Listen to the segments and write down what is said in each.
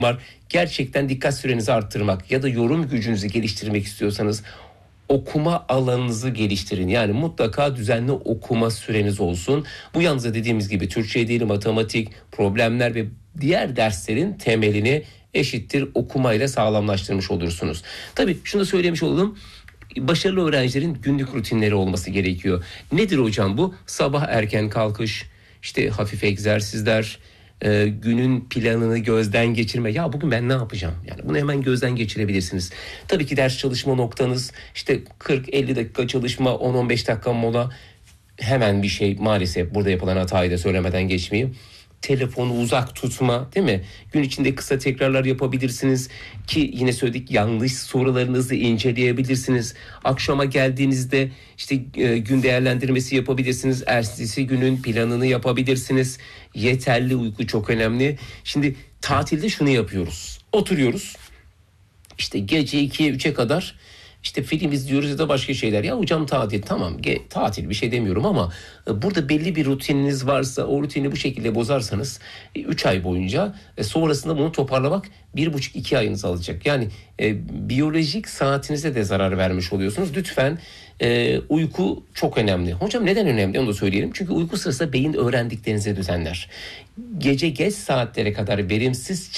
var. Gerçekten dikkat sürenizi arttırmak ya da yorum gücünüzü geliştirmek istiyorsanız okuma alanınızı geliştirin. Yani mutlaka düzenli okuma süreniz olsun. Bu yalnızca dediğimiz gibi Türkçe değil, matematik, problemler ve diğer derslerin temelini eşittir okumayla sağlamlaştırmış olursunuz. Tabii şunu da söylemiş olalım. Başarılı öğrencilerin günlük rutinleri olması gerekiyor. Nedir hocam bu? Sabah erken kalkış, işte hafif egzersizler, günün planını gözden geçirme. Ya bugün ben ne yapacağım? Yani bunu hemen gözden geçirebilirsiniz. Tabii ki ders çalışma noktanız işte 40-50 dakika çalışma, 10-15 dakika mola. Hemen bir şey, maalesef burada yapılan hatayı da söylemeden geçmeyeyim. Telefonu uzak tutma, değil mi? Gün içinde kısa tekrarlar yapabilirsiniz ki yine söyledik, yanlış sorularınızı inceleyebilirsiniz. Akşama geldiğinizde işte gün değerlendirmesi yapabilirsiniz. Ertesi günün planını yapabilirsiniz. Yeterli uyku çok önemli. Şimdi tatilde şunu yapıyoruz. Oturuyoruz. İşte gece 2'ye 3'e kadar İşte film izliyoruz ya da başka şeyler. Ya hocam tatil, tamam tatil, bir şey demiyorum ama burada belli bir rutininiz varsa o rutini bu şekilde bozarsanız 3 ay boyunca sonrasında bunu toparlamak 1,5-2 ayınızı alacak. Yani biyolojik saatinize de zarar vermiş oluyorsunuz. Lütfen uyku çok önemli. Hocam neden önemli onu da söyleyelim. Çünkü uyku sırasında beyin öğrendiklerinizi düzenler. Gece geç saatlere kadar verimsiz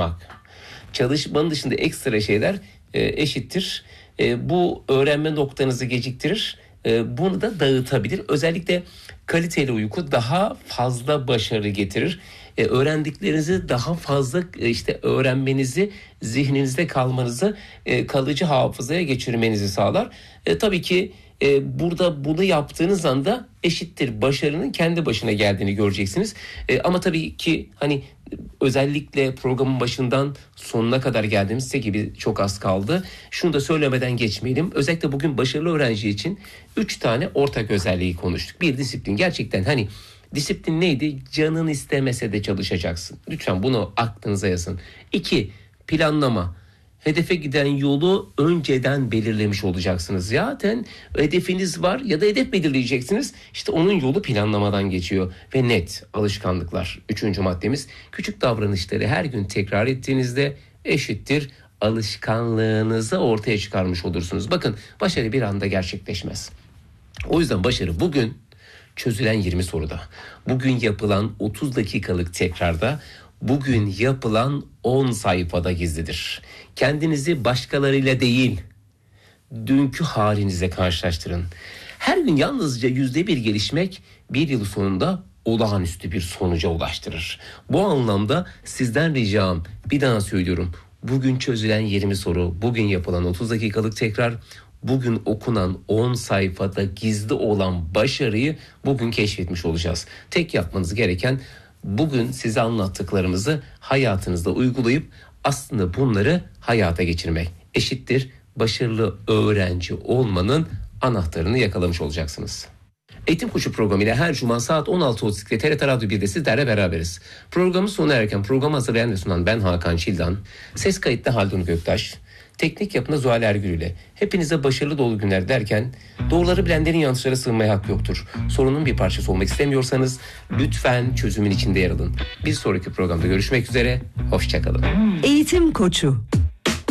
çalışmanın dışında ekstra şeyler eşittir. Bu öğrenme noktanızı geciktirir. Bunu da dağıtabilir. Özellikle kaliteli uyku daha fazla başarı getirir. Öğrendiklerinizi daha fazla öğrenmenizi, zihninizde kalmanızı, kalıcı hafızaya geçirmenizi sağlar. Tabii ki burada bunu yaptığınız anda eşittir başarının kendi başına geldiğini göreceksiniz. Ama tabii ki özellikle programın başından sonuna kadar geldiğimizde gibi çok az kaldı. Şunu da söylemeden geçmeyelim. Özellikle bugün başarılı öğrenci için 3 tane ortak özelliği konuştuk. Bir, disiplin. Gerçekten disiplin neydi? Canın istemese de çalışacaksın. Lütfen bunu aklınıza yazın. 2, planlama. Hedefe giden yolu önceden belirlemiş olacaksınız. Zaten hedefiniz var ya da hedef belirleyeceksiniz. İşte onun yolu planlamadan geçiyor. Ve net alışkanlıklar. 3. maddemiz, küçük davranışları her gün tekrar ettiğinizde eşittir alışkanlığınızı ortaya çıkarmış olursunuz. Bakın, başarı bir anda gerçekleşmez. O yüzden başarı bugün çözülen 20 soruda, bugün yapılan 30 dakikalık tekrarda, bugün yapılan 10 sayfada gizlidir. Kendinizi başkalarıyla değil, dünkü halinizle karşılaştırın. Her gün yalnızca %1 gelişmek bir yıl sonunda olağanüstü bir sonuca ulaştırır. Bu anlamda sizden ricam, bir daha söylüyorum. Bugün çözülen 20 soru, bugün yapılan 30 dakikalık tekrar, bugün okunan 10 sayfada gizli olan başarıyı bugün keşfetmiş olacağız. Tek yapmanız gereken bugün size anlattıklarımızı hayatınızda uygulayıp aslında bunları hayata geçirmek. Eşittir başarılı öğrenci olmanın anahtarını yakalamış olacaksınız. Eğitim Koçu programıyla her cuma saat 16.32'de TRT Radyo 1'de sizlerle beraberiz. Programın sona erken programı hazırlayan ve sunan ben Hakan Çildan. Ses kayıtta Haldun Göktaş. Teknik yapımda Zuhal Ergül ile hepinize başarılı dolu günler derken, doğruları bilenlerin yanlışlara sığınmaya hak yoktur. Sorunun bir parçası olmak istemiyorsanız lütfen çözümün içinde yer alın. Bir sonraki programda görüşmek üzere, hoşça kalın. Eğitim Koçu.